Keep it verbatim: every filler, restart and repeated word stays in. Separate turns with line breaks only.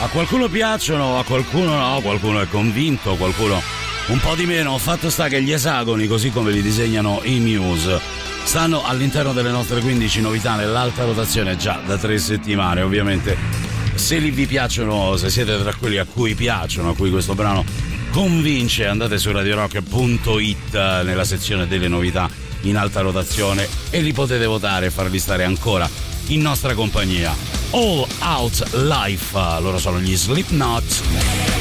A qualcuno piacciono, a qualcuno no, qualcuno è convinto, qualcuno un po' di meno. Fatto sta che gli esagoni, così come li disegnano i Muse, stanno all'interno delle nostre quindici novità nell'alta rotazione già da tre settimane. Ovviamente se li vi piacciono, se siete tra quelli a cui piacciono, a cui questo brano convince, andate su radio rock punto it nella sezione delle novità in alta rotazione e li potete votare e farli stare ancora in nostra compagnia. All Out Life, loro sono gli Slipknot.